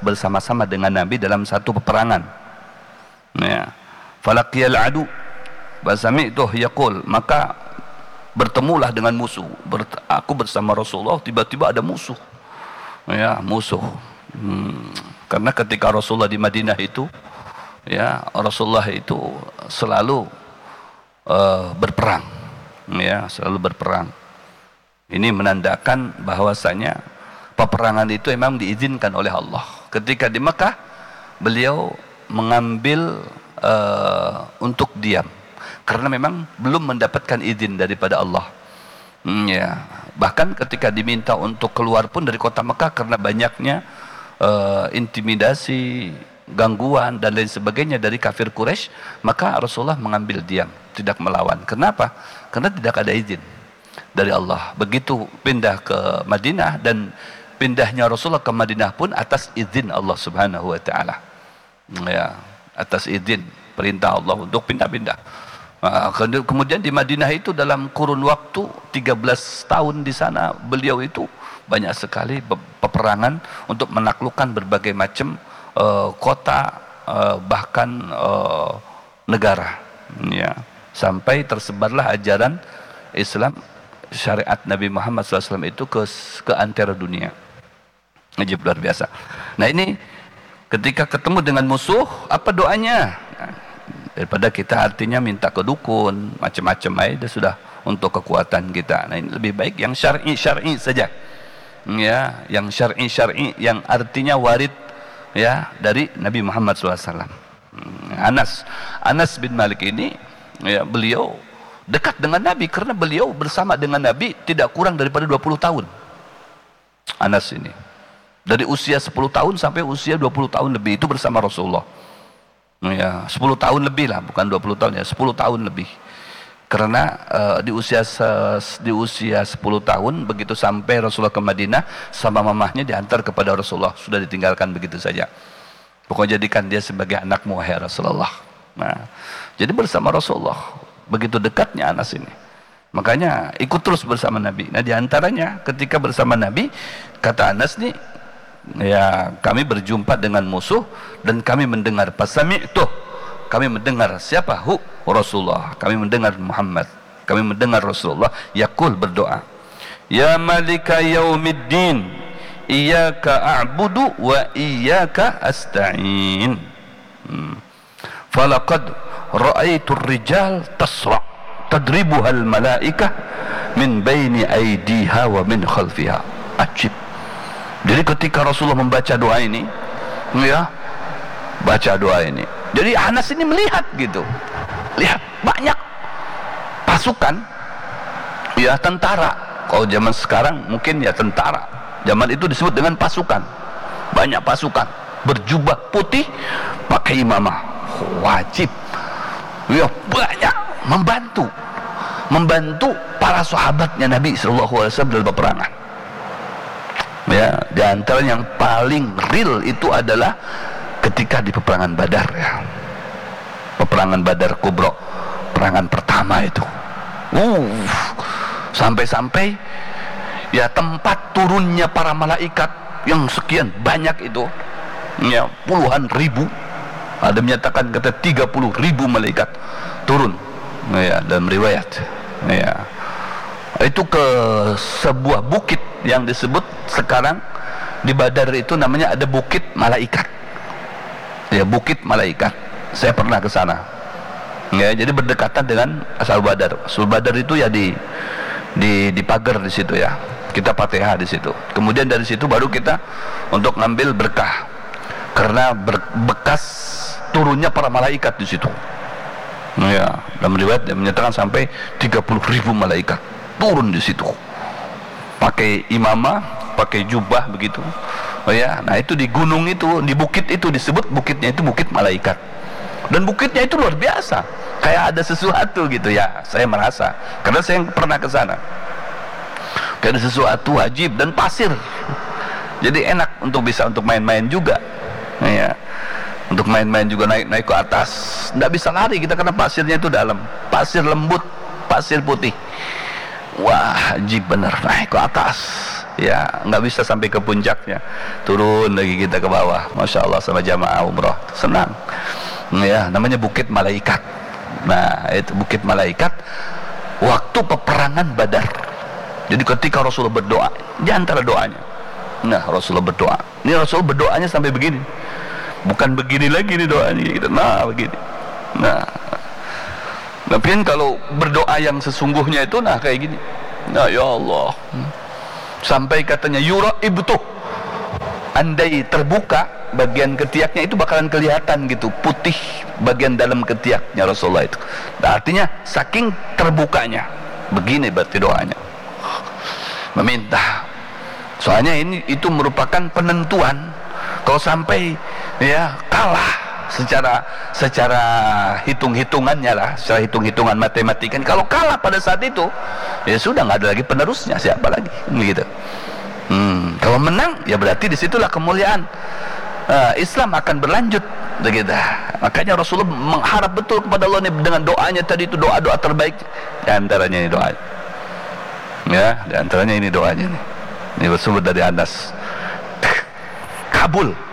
bersama-sama dengan Nabi dalam satu peperangan. Ya. Falaqiyal adu fasami'tuh yaqul, maka bertemulah dengan musuh. Aku bersama Rasulullah, tiba-tiba ada musuh. Ya, musuh. Karena ketika Rasulullah di Madinah itu, ya, Rasulullah itu selalu berperang. Ya, selalu berperang. Ini menandakan bahwasanya peperangan itu memang diizinkan oleh Allah. Ketika di Mekah, beliau mengambil untuk diam, karena memang belum mendapatkan izin daripada Allah. Ya, bahkan ketika diminta untuk keluar pun dari kota Mekah karena banyaknya intimidasi, gangguan dan lain sebagainya dari kafir Quraisy, maka Rasulullah mengambil diam, tidak melawan. Kenapa? Karena tidak ada izin dari Allah. Begitu pindah ke Madinah, dan pindahnya Rasulullah ke Madinah pun atas izin Allah Subhanahu wa taala. Ya, atas izin perintah Allah untuk pindah-pindah. Kemudian di Madinah itu dalam kurun waktu 13 tahun di sana, beliau itu banyak sekali peperangan untuk menaklukkan berbagai macam kota, bahkan negara, ya, sampai tersebarlah ajaran Islam, syariat Nabi Muhammad SAW itu ke antara dunia. Ajib, luar biasa. Nah, ini ketika ketemu dengan musuh, apa doanya? Nah, daripada kita artinya minta ke dukun macam-macam aja sudah untuk kekuatan kita. Nah, ini lebih baik yang syar'i saja, ya, yang syar'i yang artinya warid, ya, dari Nabi Muhammad SAW. Anas bin Malik ini, ya, beliau dekat dengan Nabi karena beliau bersama dengan Nabi tidak kurang daripada 20 tahun. Anas ini dari usia 10 tahun sampai usia 20 tahun lebih itu bersama Rasulullah. Ya, 10 tahun lebih lah, bukan 20 tahun, ya, 10 tahun lebih. Karena di usia 10 tahun begitu sampai Rasulullah ke Madinah, sama mamahnya diantar kepada Rasulullah, sudah ditinggalkan begitu saja. Pokoknya jadikan dia sebagai anakmu wahai Rasulullah. Nah, jadi bersama Rasulullah, begitu dekatnya Anas ini. Makanya ikut terus bersama Nabi. Nah, diantaranya ketika bersama Nabi, kata Anas nih, ya, kami berjumpa dengan musuh dan kami mendengar pasami'tuh, kami mendengar siapa? Rasulullah. Kami mendengar Muhammad, kami mendengar Rasulullah yaqul, berdoa, ya malika yaumiddin, iyyaka a'budu wa iyyaka asta'in. Falaqad ra'aitu ar-rijal tasra tadribuha al-malaikah min baini aydiha wa min khalfiha. Ajib. Jadi ketika Rasulullah membaca doa ini, ya, baca doa ini, jadi Anas ini melihat gitu, lihat banyak pasukan, ya, tentara. Kalau zaman sekarang mungkin ya tentara, zaman itu disebut dengan pasukan. Banyak pasukan berjubah putih, pakai imamah, wajib, ya, banyak membantu para sahabatnya Nabi SAW dalam peperangan. Ya, di antara yang paling real itu adalah ketika di peperangan Badar, ya. Peperangan Badar Kubro, peperangan pertama itu. Sampai-sampai, ya, tempat turunnya para malaikat yang sekian banyak itu, ya, puluhan ribu. Ada menyatakan kata 30.000 malaikat turun, ya, dalam riwayat, ya. Itu ke sebuah bukit yang disebut sekarang di Badar itu namanya ada Bukit Malaikat, ya, Bukit Malaikat. Saya pernah ke sana, ya, jadi berdekatan dengan Asal Badar. Asal Badar itu ya di pagar di situ, ya, kita Fatihah di situ. Kemudian dari situ baru kita untuk ngambil berkah, karena bekas turunnya para malaikat di situ. Ya, dalam riwayat yang menyatakan sampai 30.000 malaikat turun di situ, pakai imamah, pakai jubah begitu. Oh, ya, nah itu di gunung itu, di bukit itu disebut bukitnya itu Bukit Malaikat. Dan bukitnya itu luar biasa, kayak ada sesuatu gitu, ya, saya merasa, karena saya pernah ke sana. Kayak ada sesuatu wajib dan pasir. Jadi enak untuk bisa untuk main-main juga. Ya, untuk main-main juga, naik ke atas. Nggak bisa lari kita karena pasirnya itu dalam, pasir lembut, pasir putih. Wah, ajib bener, naik ke atas. ya nggak bisa sampai ke puncaknya, turun lagi kita ke bawah. Masya Allah, sama jamaah umrah senang ya, namanya Bukit Malaikat. Nah itu Bukit Malaikat waktu peperangan Badar. Jadi ketika Rasulullah berdoa, di antara doanya, nah Rasulullah berdoa, ini Rasulullah berdoanya sampai begini, bukan begini lagi nih doanya gitu. Nah begini, nah tapi kalau berdoa yang sesungguhnya itu nah kayak gini, nah ya Allah, sampai katanya yura ibtuh, andai terbuka bagian ketiaknya itu bakalan kelihatan gitu putih bagian dalam ketiaknya Rasulullah itu. Nah, artinya saking terbukanya begini berarti doanya, meminta. Soalnya ini itu merupakan penentuan kalau sampai ya kalah secara hitung-hitungannya lah, secara hitung-hitungan matematika. Kalau kalah pada saat itu ya sudah nggak ada lagi penerusnya, siapa lagi gitu. Kalau menang ya berarti disitulah kemuliaan Islam akan berlanjut begitu. Makanya Rasulullah mengharap betul kepada Allah dengan doanya tadi itu, doa-doa terbaik. Di antaranya ini doa ya, di antaranya ini doanya nih. Ini bersumber dari Anas. Kabul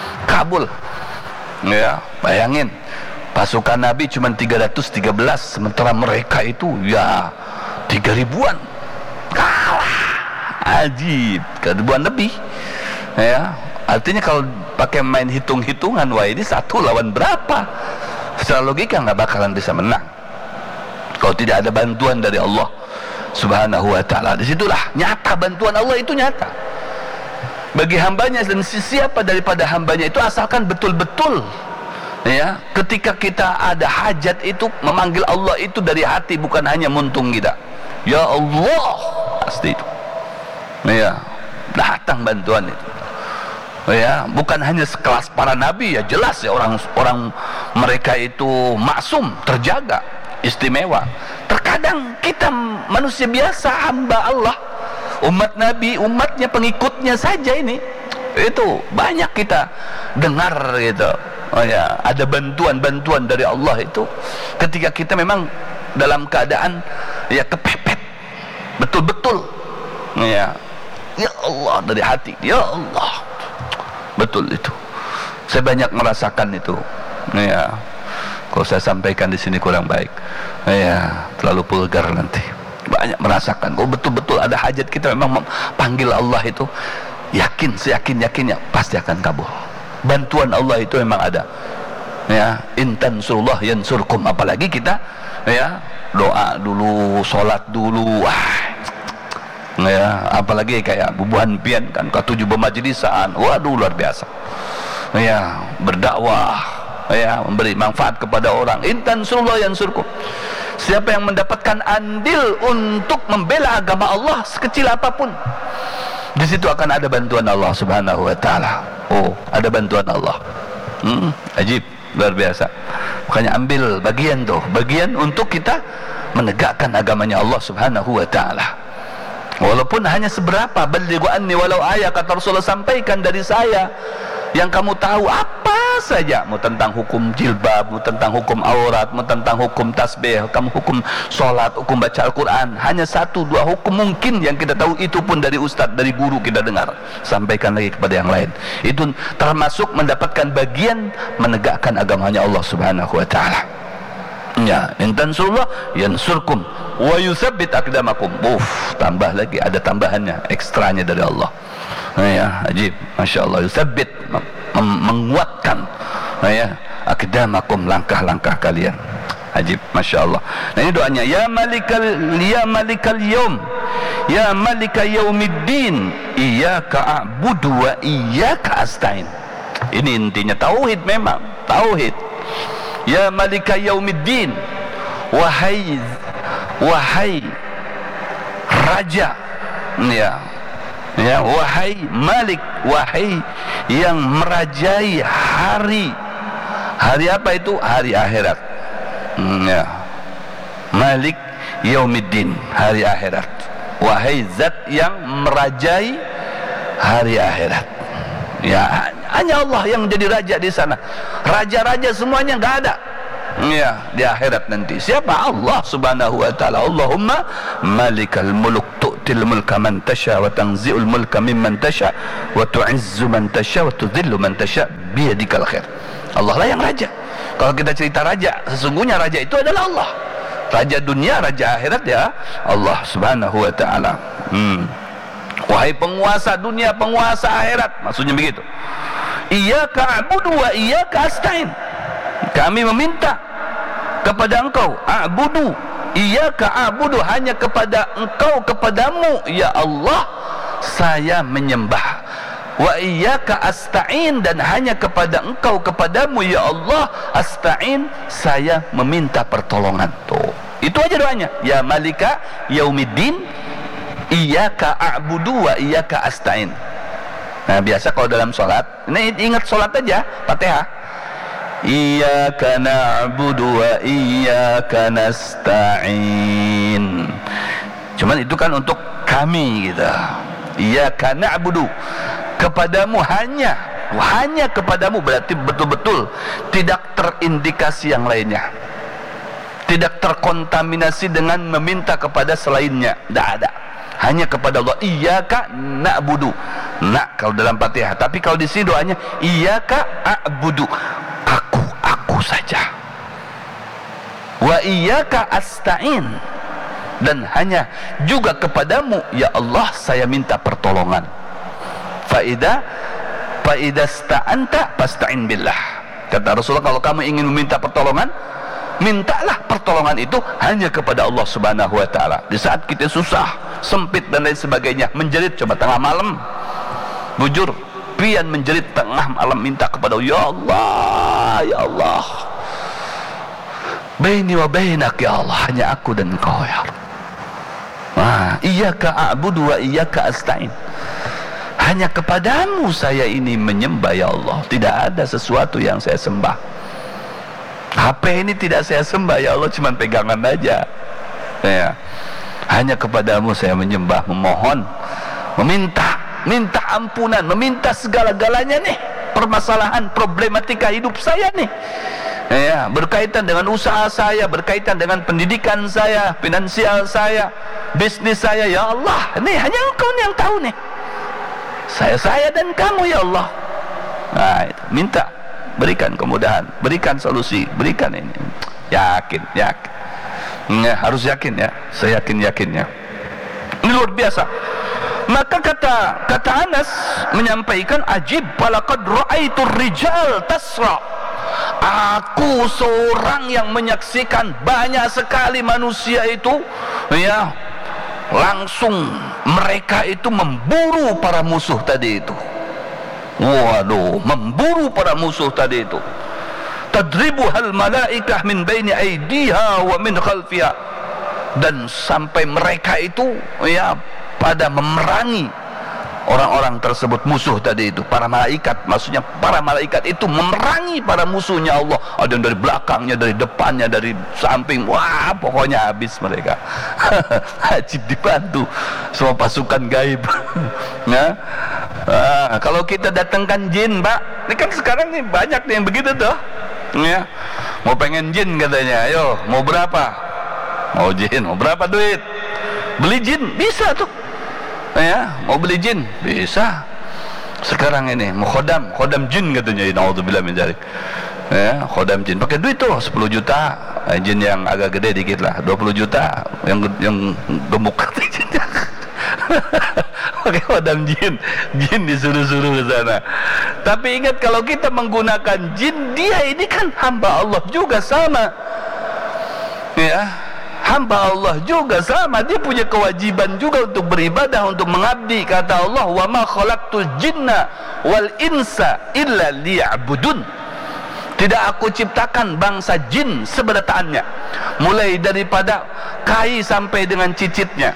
ya, bayangin pasukan Nabi cuma 313, sementara mereka itu ya 3.000-an, kalah. Ajib, keribuan lebih ya. Artinya kalau pakai main hitung-hitungan, wah ini satu lawan berapa, secara logika nggak bakalan bisa menang kalau tidak ada bantuan dari Allah Subhanahu wa ta'ala. Disitulah nyata bantuan Allah, itu nyata bagi hambanya, dan siapa daripada hambanya itu asalkan betul-betul ya, ketika kita ada hajat itu memanggil Allah itu dari hati, bukan hanya muntung kita, ya Allah, pasti itu ya datang bantuan itu ya. Bukan hanya sekelas para nabi ya, jelas ya orang mereka itu maksum, terjaga, istimewa. Terkadang kita manusia biasa, hamba Allah, umat Nabi, umatnya, pengikutnya saja ini, itu banyak kita dengar gitu. Oh ya, ada bantuan dari Allah itu ketika kita memang dalam keadaan ya kepepet betul-betul ya, ya Allah, dari hati, ya Allah, betul itu. Saya banyak merasakan itu ya. Kalau saya sampaikan di sini kurang baik ya, terlalu vulgar nanti. Banyak merasakan kalau betul-betul ada hajat kita memang panggil Allah itu, yakin, seyakin-yakinnya pasti akan kabul. Bantuan Allah itu memang ada ya. Intan surullah yansurkum, apalagi kita ya doa dulu, sholat dulu, ya, apalagi kayak bubuhan pian kan, ke-7 bermajlisan, waduh luar biasa ya, berdakwah ya, memberi manfaat kepada orang. Intan surullah yansurkum, siapa yang mendapatkan andil untuk membela agama Allah sekecil apapun, di situ akan ada bantuan Allah Subhanahu wa ta'ala. Oh, ada bantuan Allah. Ajib, luar biasa. Makanya ambil bagian tuh, bagian untuk kita menegakkan agamanya Allah Subhanahu wa ta'ala. Walaupun hanya seberapa, balighu anni walau ayat, kata Rasulullah, sampaikan dari saya yang kamu tahu apa saja, mau tentang hukum jilbab, mau tentang hukum aurat, mau tentang hukum tasbih, kamu hukum sholat, hukum baca Al-Quran, hanya 1-2 hukum mungkin yang kita tahu, itu pun dari ustadz, dari guru kita dengar, sampaikan lagi kepada yang lain. Itu termasuk mendapatkan bagian menegakkan agamanya Allah Subhanahu wa ta'ala ya. Intan surullah yansurkum wa yusabbit aqdamakum. Tambah lagi, ada tambahannya, ekstranya dari Allah ya. Ajib, Masya Allah. Yusabbit, menguatkan ya, aqdamakum, langkah-langkah kalian. Ajib, Masya Allah. Nah ini doanya, ya malikal yaum, ya malika yaumiddin, iyyaka a'budu wa iyyaka asta'in. Ini intinya tauhid, memang tauhid. Ya malika yaumiddin, wahai raja ya, wahai malik, wahai yang merajai hari apa itu? Hari akhirat ya. Malik yaumiddin, hari akhirat, wahai zat yang merajai hari akhirat ya. Hanya Allah yang jadi raja di sana. Raja-raja semuanya nggak ada ya di akhirat nanti. Siapa? Allah Subhanahu wa ta'ala. Allahumma malikal muluk tu'ti tu'til mulka man tasha wa tanzi'ul mulka mimman tasha wa tu'izzu man tasha wa tudhillu man tasha biyadikal khair. Allah lah yang raja. Kalau kita cerita raja, sesungguhnya raja itu adalah Allah. Raja dunia, raja akhirat ya Allah subhanahu wa ta'ala. Wahai penguasa dunia, penguasa akhirat, maksudnya begitu. Iyyaka a'budu wa iyyaka asta'in. Kami meminta kepada engkau, a'budu, iyyaka a'budu, hanya kepada engkau, kepadamu ya Allah saya menyembah. Wa iyyaka asta'in, dan hanya kepada engkau, kepadamu ya Allah asta'in, saya meminta pertolongan. Tuh, itu aja doanya. Ya malika yaumiddin, iyyaka a'budu wa iyyaka asta'in. Nah, biasa kalau dalam sholat, ini ingat sholat aja, Fatihah. Iyyaka na'budu wa iyyaka nasta'in. Cuman itu kan untuk kami gitu. Iyyaka na'budu, kepadamu hanya kepadamu, berarti betul-betul tidak terindikasi yang lainnya, tidak terkontaminasi dengan meminta kepada selainnya, tidak ada, hanya kepada Allah. Iyyaka na'budu, nak kalau dalam Fatihah. Tapi kalau di sini doanya iyyaka a'budu, aku saja. Wa iyyaka asta'in, dan hanya juga kepadamu ya Allah saya minta pertolongan. Faida sta'anta fasta'in billah. Kata Rasulullah, kalau kamu ingin meminta pertolongan, mintalah pertolongan itu hanya kepada Allah subhanahu wa ta'ala. Di saat kita susah, sempit dan lain sebagainya, menjerit, coba tengah malam, bujur, pian menjerit tengah malam, minta kepada Allah, ya Allah, ya Allah, baini wa bainak ya Allah, hanya aku dan engkau ya Allah. Iyyaka a'budu wa iyyaka asta'in, hanya kepadamu saya ini menyembah ya Allah, tidak ada sesuatu yang saya sembah. HP ini tidak saya sembah ya Allah, cuma pegangan aja ya. Hanya kepadamu saya menyembah, memohon, minta ampunan, meminta segala-galanya nih, permasalahan, problematika hidup saya nih ya, berkaitan dengan usaha saya, berkaitan dengan pendidikan saya, finansial saya, bisnis saya ya Allah, nih hanya engkau nih yang tahu nih, saya dan kamu ya Allah. Nah itu, minta, berikan kemudahan, berikan solusi, berikan ini. Yakin ya, harus yakin ya, saya yakinnya ini luar biasa. Maka kata Anas menyampaikan, ajib falaqad ra'aitu rijal tasra, aku seorang yang menyaksikan banyak sekali manusia itu ya, langsung mereka itu memburu para musuh tadi itu. Waduh, memburu para musuh tadi itu. Tadribuhal malaikah min baini aidiha wa min khalfiha, dan sampai mereka itu ya pada memerangi orang-orang tersebut, musuh tadi itu, para malaikat, maksudnya para malaikat itu memerangi para musuhnya Allah. Ada yang dari belakangnya, dari depannya, dari samping, wah pokoknya habis mereka. Ajib, dibantu semua pasukan gaib. Nah, kalau kita datangkan jin, Pak, ini kan sekarang nih banyak nih yang begitu tuh ya, mau pengen jin katanya, ayo mau berapa, mau jin, mau berapa duit, beli jin, bisa tuh ya, mau beli jin bisa. Sekarang ini mau khodam jin katanya, naudzubillah min dzalik ya, khodam jin pakai duit tuh 10 juta, jin yang agak gede dikit lah 20 juta, yang gemuk katanya pakai khodam jin disuruh-suruh ke sana. Tapi ingat, kalau kita menggunakan jin, dia ini kan hamba Allah juga sama ya, hamba Allah juga sama, dia punya kewajiban juga untuk beribadah, untuk mengabdi. Kata Allah, wa ma khalaqtul jinna wal insa illa liya'budun, tidak aku ciptakan bangsa jin sebenarnya, mulai daripada kai sampai dengan cicitnya.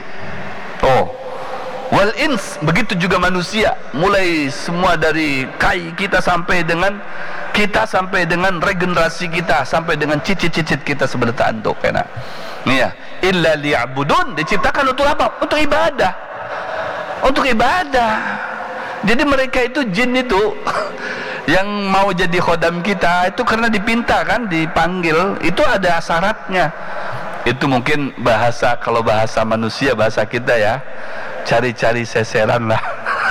Wal ins, begitu juga manusia, mulai semua dari kai kita sampai dengan regenerasi kita, sampai dengan cicit-cicit kita sebenarnya untuk kena. Iya, illa liya'budun, diciptakan untuk apa? Untuk ibadah. Untuk ibadah. Jadi mereka itu, jin itu yang mau jadi khodam kita itu karena dipinta kan, dipanggil, itu ada syaratnya. Itu mungkin bahasa, kalau bahasa manusia, bahasa kita ya, cari-cari seseran lah.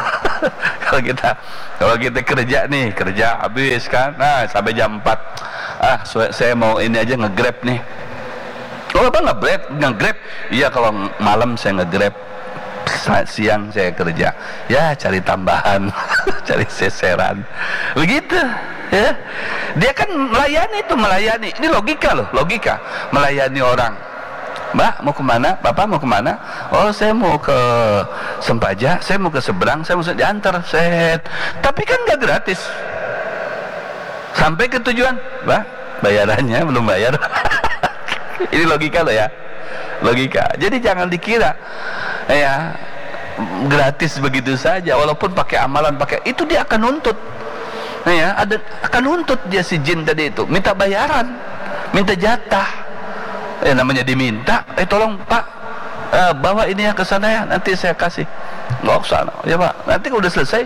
kalau kita kerja nih, kerja habis kan, nah sampai jam 4, saya mau ini aja nge-grab nih. Oh apa nge-grab? Iya kalau malam saya nge-grab, siang saya kerja. Ya cari tambahan, cari seseran, begitu ya. Dia kan melayani. Ini logika loh, logika melayani orang. Mbak mau kemana? Bapak mau kemana? Oh saya mau ke Sempaja, saya mau ke seberang, saya mau diantar. Tapi kan gak gratis. Sampai ke tujuan, Mbak bayarannya belum bayar. Ini logika loh ya, logika. Jadi jangan dikira ya gratis begitu saja. Walaupun pakai amalan, pakai itu, dia akan nuntut ya, akan nuntut dia si jin tadi itu, minta bayaran, minta jatah. Namanya diminta, tolong Pak, bawa ini ya ke sana ya, nanti saya kasih. Nggak usah ya Pak, nanti kalau udah selesai.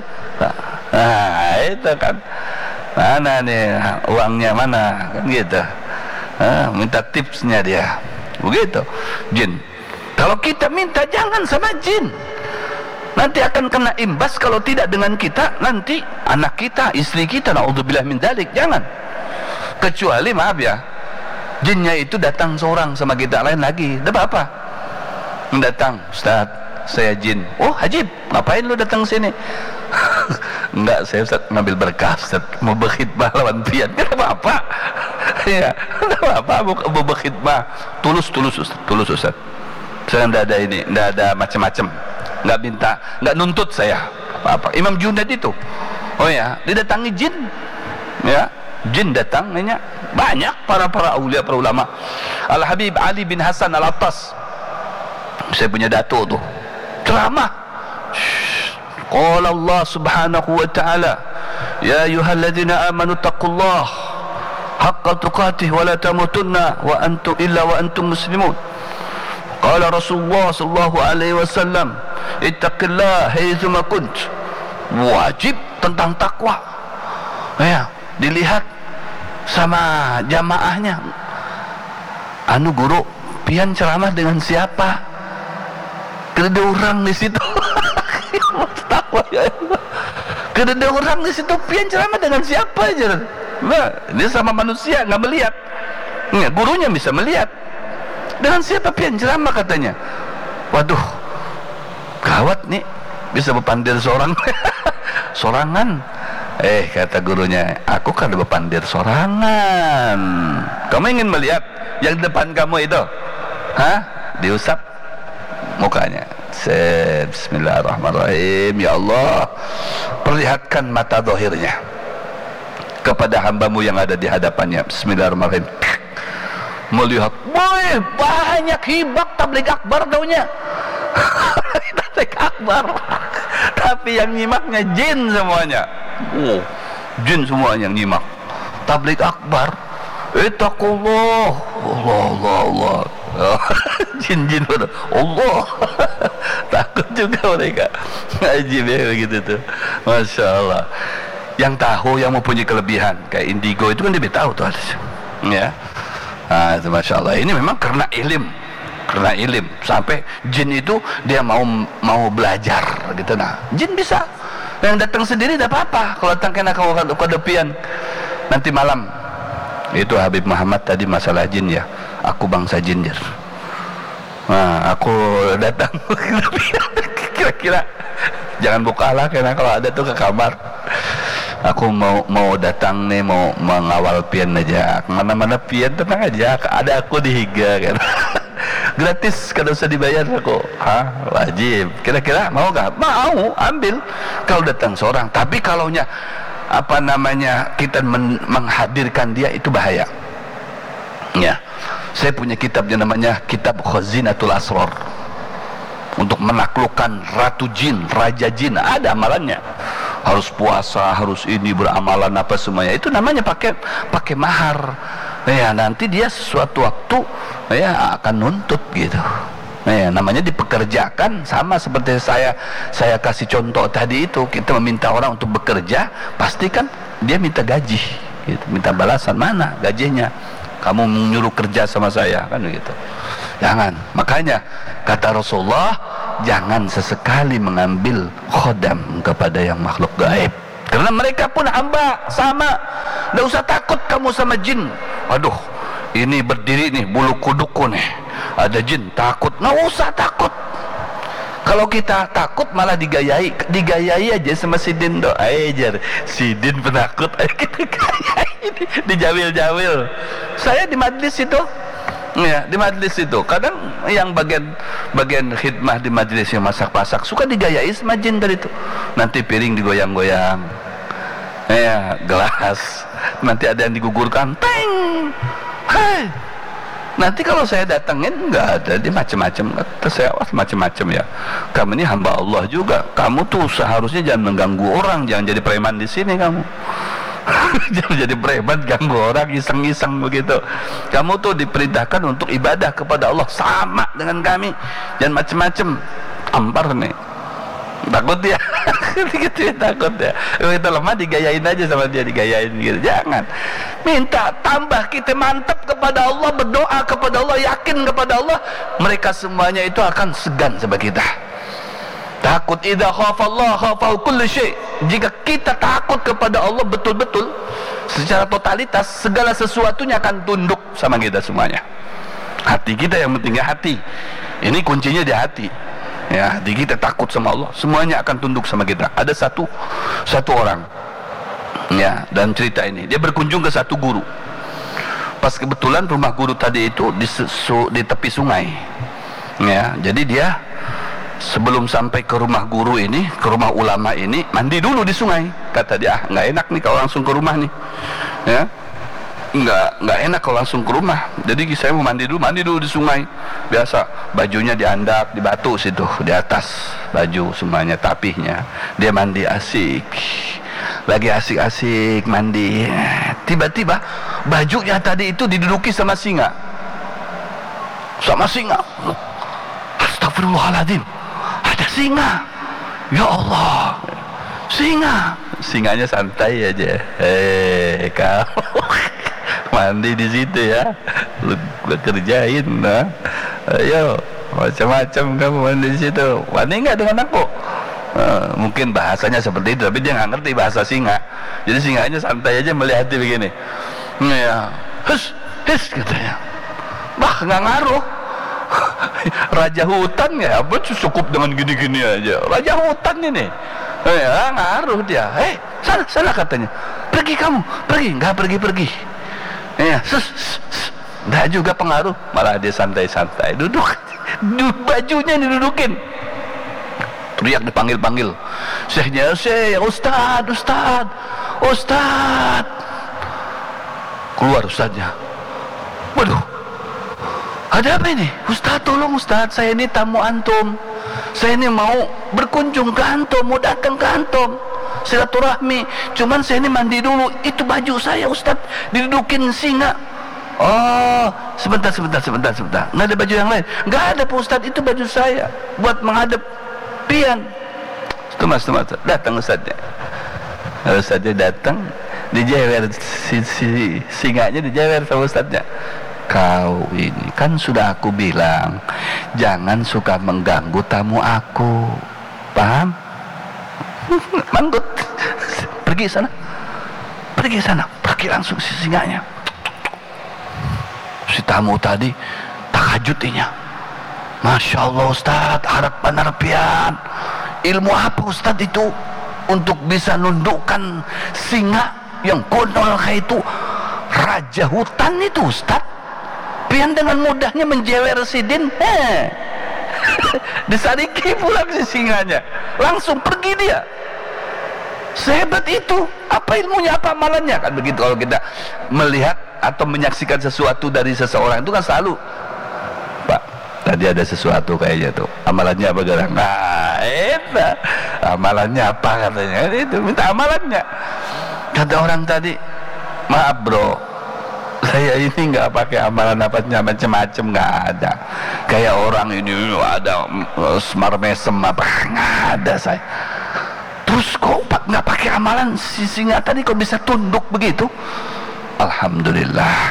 Nah itu kan, mana nih uangnya, mana kan gitu. Minta tipsnya dia, begitu. Jin, kalau kita minta jangan sama jin, nanti akan kena imbas. Kalau tidak dengan kita, nanti anak kita, istri kita, naudzubillah min dzalik. Jangan. Kecuali maaf ya, jinnya itu datang seorang sama kita, lain lagi. Ada apa? Datang, Ustaz, saya jin. Oh Hajib, ngapain lu datang sini? Enggak, saya Ustaz ngambil berkah, Ustaz mau berkhidmah lawan pian. Kenapa apa? Ya, kenapa mau berkhidmah? Tulus Ustaz, tulus Ustaz. Saya enggak ada ini, enggak ada macam-macam. Enggak minta, enggak nuntut saya apa-apa. Imam Junaid itu, oh ya, didatangi jin. Ya, jin datang, nanya. Banyak para aulia, para ulama. Al Habib Ali bin Hasan Al Attas, saya punya dato tuh, ceramah. Qala Allah subhanahu wa ta'ala, ya ayyuhalladzina amanu taqullah haqqa tuqatih wa la tamutunna wa antum illa wa antum muslimun. Qala Rasulullah sallallahu alaihi wasallam, ittaqillah haitsuma kunt. Wajib tentang takwa. Ya, dilihat sama jamaahnya. Guru pian ceramah dengan siapa? Ada orang di situ. Takwa ya. Ada orang di situ, pian ceramah dengan siapa aja? Nah, dia sama manusia nggak melihat. Nggak, gurunya bisa melihat. Dengan siapa pian ceramah katanya? Waduh, gawat nih, bisa berpandir seorang. Sorangan. Kata gurunya, aku kan berpandir sorangan. Kamu ingin melihat yang di depan kamu itu? Diusap mukanya. Bismillahirrahmanirrahim. Ya Allah, perlihatkan mata zahirnya kepada hambamu yang ada di hadapannya. Bismillahirrahmanirrahim. Melihat, boy, banyak hibak tabligh akbar daunya. Tabligh akbar. Tapi yang nyimaknya jin semuanya. Jin semua yang nyimak tabligh akbar. Ittaqullah, Allah. Jin Allah. Takut juga mereka. Ajib ya begitu tuh. Masya Allah. Yang tahu, yang mempunyai kelebihan kayak indigo itu kan dia tahu tuh ya. Nah, itu Masya Allah. Ini memang karena ilim sampai jin itu dia mau belajar gitu. Nah, jin bisa. Yang datang sendiri tidak apa-apa. Kalau datang kena kau kedepian nanti malam. Itu Habib Muhammad tadi masalah jin ya. Aku bangsa jin ya. Nah, aku datang kira-kira jangan bukalah, karena kalau ada tuh ke kamar. Aku mau datang nih, mau mengawal pian aja. Kemana-mana pian tenang aja. Ada aku di Higa kan. Gratis, kalau usah dibayar aku. Wajib. Kira-kira mau gak? Mau, ambil. Kalau datang seorang. Tapi kalaunya kita menghadirkan dia, itu bahaya. Ya. Saya punya kitab yang namanya Kitab Khazinatul Asrar, untuk menaklukkan ratu jin, raja jin. Ada amalannya. Harus puasa, harus ini, beramalan apa semuanya. Itu namanya pakai mahar. Ya, nanti dia suatu waktu ya akan nuntut gitu. Ya, namanya dipekerjakan, sama seperti saya kasih contoh tadi itu. Kita meminta orang untuk bekerja, pastikan dia minta gaji gitu, minta balasan. Mana gajinya? Kamu menyuruh kerja sama saya kan begitu. Jangan. Makanya kata Rasulullah, jangan sesekali mengambil khodam kepada yang makhluk gaib, karena mereka pun hamba sama. Tidak usah takut kamu sama jin. Aduh, ini berdiri nih bulu kuduku nih, ada jin, takut. Nggak usah takut. Kalau kita takut malah digayai aja sama Sidin do. Ajar Sidin penakut, kita gayai, dijawil-jawil. Saya di majlis itu, ya di majlis itu kadang yang bagian khidmah di majlis yang masak-masak suka digayai sama jin tadi itu. Nanti piring digoyang-goyang, ya gelas nanti ada yang digugurkan, teng, hei. Nanti kalau saya datengin nggak ada, dia macam-macam. Kata saya, wah macam-macam ya. Kamu ini hamba Allah juga. Kamu tuh seharusnya jangan mengganggu orang, jangan jadi preman di sini kamu. Jangan jadi preman, ganggu orang, iseng-iseng begitu. Kamu tuh diperintahkan untuk ibadah kepada Allah sama dengan kami. Jangan macam-macam. Ampar nih. Takut dia. Gitu ya, takut ya. Kalau kita lemah digayain aja sama dia, digayain gitu. Jangan. Minta tambah, kita mantap kepada Allah, berdoa kepada Allah, yakin kepada Allah, mereka semuanya itu akan segan sama kita. Takut, idza khafallah khafahu kullu syai'. Jika kita takut kepada Allah betul-betul secara totalitas, segala sesuatunya akan tunduk sama kita semuanya. Hati kita yang pentingnya hati. Ini kuncinya di hati. Ya, hati kita takut sama Allah, semuanya akan tunduk sama kita. Ada satu orang, ya, dan cerita ini, dia berkunjung ke satu guru. Pas kebetulan rumah guru tadi itu di tepi sungai. Ya, jadi dia sebelum sampai ke rumah guru ini, ke rumah ulama ini, mandi dulu di sungai. Kata dia, nggak enak nih kalau langsung ke rumah nih. Ya, nggak enak kalau langsung ke rumah. Jadi saya mau mandi dulu di sungai. Biasa bajunya diandap di batu situ, di atas baju semuanya, tapihnya. Dia mandi asik, lagi asik-asik mandi. Tiba-tiba bajunya tadi itu diduduki sama singa. Astagfirullahaladzim, ada singa. Ya Allah, singanya santai aja. Kamu mandi di situ ya, lu kerjain, nah. Ayo, macam-macam kamu mandi di situ. Mandi nggak dengan aku? Mungkin bahasanya seperti itu, tapi dia nggak ngerti bahasa singa. Jadi singanya santai aja melihati begini. Ya, hus katanya. Bah, nggak ngaruh. Raja hutan ya, apa cukup dengan gini-gini aja. Raja hutan ini. Ya, ngaruh dia. Sana katanya. Pergi kamu, nggak pergi. Ya, nggak juga pengaruh, malah dia santai-santai duduk bajunya didudukin, teriak dipanggil syekhnya, Ustad, keluar ustadznya. Waduh, ada apa ini? Ustad, tolong Ustad, saya ini tamu antum, saya ini mau berkunjung ke antum, mau datang ke antum silaturahmi, cuman saya ini mandi dulu, itu baju saya Ustad didudukin singa. Oh, sebentar, nggak ada baju yang lain? Nggak ada Pak Ustadz, itu baju saya buat menghadap pian. Mas, datang Ustadznya datang, dijewer si singanya, dijewer sama Ustadznya. Kau ini kan sudah aku bilang jangan suka mengganggu tamu aku, paham? Manggut, pergi sana, pergi langsung si singanya. Si tamu tadi takajutinya, Masya Allah Ustadz, harapan ilmu apa Ustadz itu untuk bisa nundukkan singa yang konyol kayak itu, raja hutan itu Ustadz, pian dengan mudahnya menjewer Sidin, disariki pulang si singanya, langsung pergi dia. Sehebat itu, apa ilmunya, apa amalannya, kan begitu. Kalau kita melihat atau menyaksikan sesuatu dari seseorang itu kan selalu, Pak, tadi ada sesuatu kayaknya tuh, amalannya apa gerak? Nah, itu amalannya apa katanya, itu minta amalannya. Kata orang tadi, maaf bro, saya ini nggak pakai amalan apanya macam-macam, nggak ada. Kayak orang ini ada semar mesem apa, nggak ada saya. Terus kok nggak pakai amalan, si singa tadi kok bisa tunduk begitu? Alhamdulillah,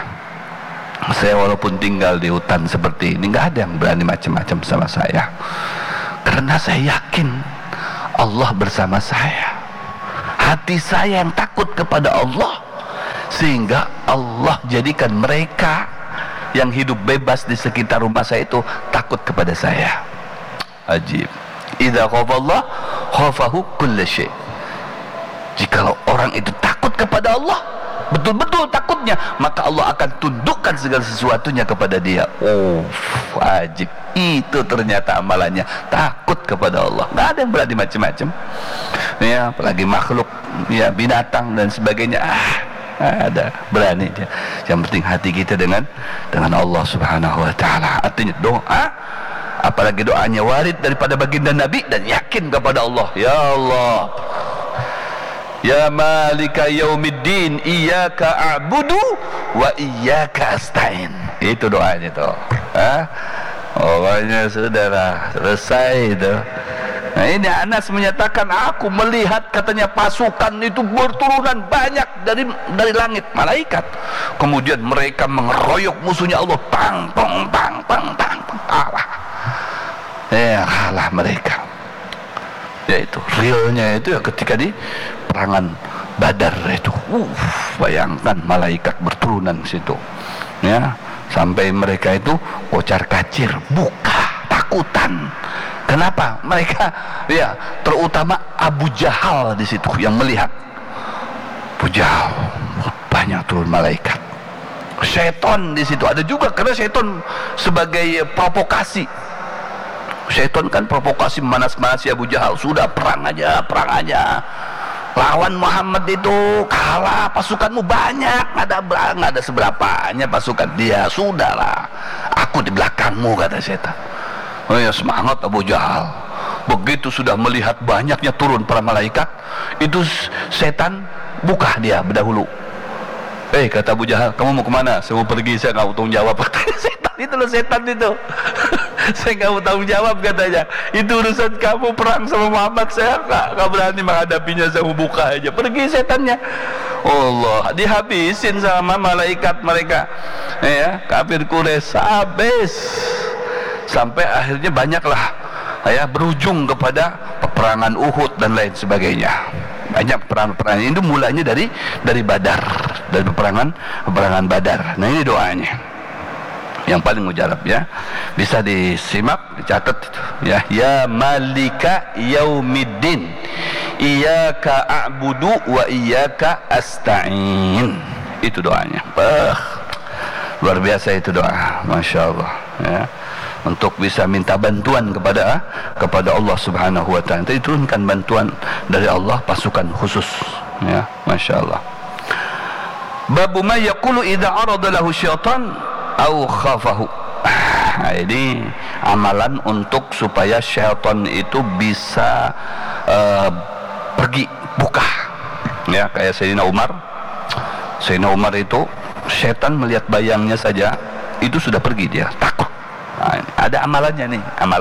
saya walaupun tinggal di hutan seperti ini nggak ada yang berani macam-macam sama saya. Karena saya yakin Allah bersama saya. Hati saya yang takut kepada Allah, sehingga Allah jadikan mereka yang hidup bebas di sekitar rumah saya itu takut kepada saya. Ajib. Idza khafallah khafahu kullu syai. Jikalau orang itu takut kepada Allah, betul-betul takutnya, maka Allah akan tundukkan segala sesuatunya kepada dia. Oh, wajib. Itu ternyata amalannya, takut kepada Allah. Nggak ada yang berani macam-macam. Ya, apalagi makhluk, ya binatang dan sebagainya. Ada berani dia. Yang penting hati kita dengan Allah Subhanahu wa taala. Artinya doa, apalagi doanya warid daripada baginda Nabi dan yakin kepada Allah. Ya Allah, ya malika yaumiddin, iyyaka a'budu wa iyyaka asta'in. Itu doanya tuh. Pokoknya sudahlah, selesai itu. Nah, ini Anas menyatakan, aku melihat katanya pasukan itu berturunan banyak dari langit, malaikat. Kemudian mereka mengeroyok musuhnya Allah, pang pang pang pang pang, kalah. Kalah mereka. Yaitu realnya itu ya ketika di perangan Badar itu. Bayangkan malaikat berturunan situ. Ya, sampai mereka itu kocar kacir, buka, takutan. Kenapa? Mereka, ya, terutama Abu Jahal di situ yang melihat. Abu Jahal, banyak turun malaikat. Syaitan di situ ada juga, karena syaitan sebagai provokasi. Syaitan kan provokasi, manas-manasi Abu Jahal. Sudah perang aja, lawan Muhammad itu kalah, pasukanmu banyak, nggak ada seberapanya pasukan dia. Sudahlah, aku di belakangmu, kata setan. Oh ya, semangat Abu Jahal. Begitu sudah melihat banyaknya turun para malaikat, itu setan buka dia berdahulu. Kata Abu Jahal, kamu mau kemana? Saya mau pergi, saya nggak mau tanggung jawab. Setan itu loh, setan itu. Saya nggak mau tanggung jawab, katanya. Itu urusan kamu, perang sama Muhammad, saya nggak berani menghadapinya, saya mau buka aja. Pergi setannya. Allah, dihabisin sama malaikat mereka. Ya, kafir Quraisy habis. Sampai akhirnya banyaklah, ya, berujung kepada peperangan Uhud dan lain sebagainya. Banyak peperangan itu mulanya dari Badar, dari peperangan Badar. Nah, ini doanya yang paling mujarab, ya, bisa disimak, dicatat itu, ya. Ya malika yaumiddin, iyyaka a'budu wa iyyaka asta'in. Itu doanya. Luar biasa itu doa, masya Allah, ya. Untuk bisa minta bantuan kepada Allah Subhanahu wa taala. Diturunkan bantuan dari Allah, pasukan khusus, ya, masya Allah. Babu ma yaqulu idza arada lahu syaitan au khafahu. Ini amalan untuk supaya syaitan itu bisa pergi, buka, ya, kayak Sayyidina Umar itu syaitan melihat bayangnya saja itu sudah pergi, dia takut. Nah, ada amalannya nih,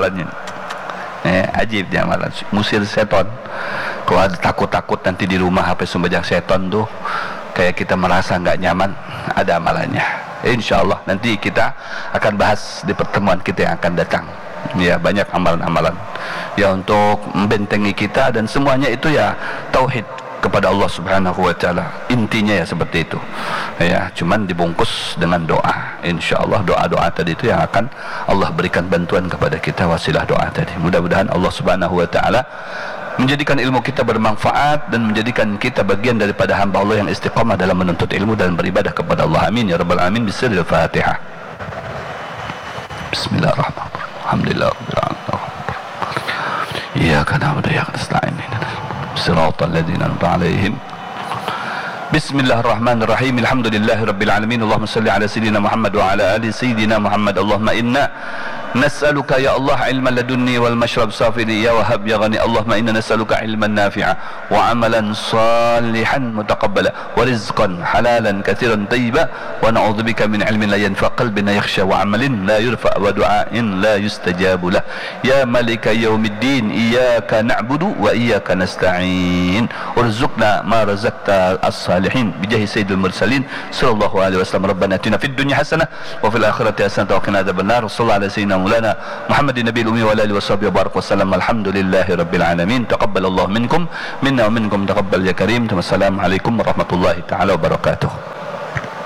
ajib dia amalan, musir seton. Kalau ada takut-takut nanti di rumah apa sembajak seton tuh, kayak kita merasa nggak nyaman, ada amalannya. Insya Allah nanti kita akan bahas di pertemuan kita yang akan datang. Ya, banyak amalan-amalan ya untuk membentengi kita, dan semuanya itu ya tauhid kepada Allah Subhanahu wa taala. Intinya ya seperti itu. Ya, cuman dibungkus dengan doa. Insyaallah doa-doa tadi itu yang akan Allah berikan bantuan kepada kita, wasilah doa tadi. Mudah-mudahan Allah Subhanahu wa taala menjadikan ilmu kita bermanfaat dan menjadikan kita bagian daripada hamba Allah yang istiqamah dalam menuntut ilmu dan beribadah kepada Allah. Amin ya rabbal alamin. Bismillahil Fatihah. Bismillahirrahmanirrahim. Alhamdulillahirabbil alamin. Iyyaka na'budu wa iyyaka nasta'in. Shiratal ladzina an'amta 'alaihim. Bismillahirrahmanirrahim. Alhamdulillahirabbil alamin. Allahumma shalli ala sayyidina Muhammad wa ala ali sayyidina Muhammad. Allahumma inna nas'aluka ya Allah ilman ladunni wal mashrab safili ya wahhab ya ghani. Allahumma inna nas'aluka ilman nafi'a wa amalan salihan mutaqabbala wa rizqan halalan katsiran tayyiba wa na'udzubika min ilmin la yanfa' qalbin la yakhsha wa amalin la yurfa' wa du'ain la yustajabu lah. Ya malika yaumiddin, iyyaka na'budu wa iyyaka nasta'in. Urzuqna ma razaqta as-salihin bijahi sayyidil mursalin sallallahu alaihi wasallam. Rabbana atina fid dunya hasanah wa fil akhirati hasanah wa qina adzabannar. Sallallahu alaihi wasallam مولانا محمد النبي الأمي وعلى آله وصحبه وبارك وسلم. الحمد لله رب العالمين. تقبل الله منكم منا ومنكم تقبل يا كريم. السلام عليكم ورحمة الله تعالى وبركاته.